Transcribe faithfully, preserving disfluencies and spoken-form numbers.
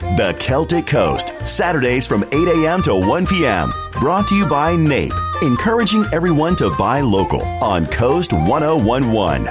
The Celtic Coast, Saturdays from eight a.m. to one p.m. Brought to you by N A P E, encouraging everyone to buy local on Coast ten eleven.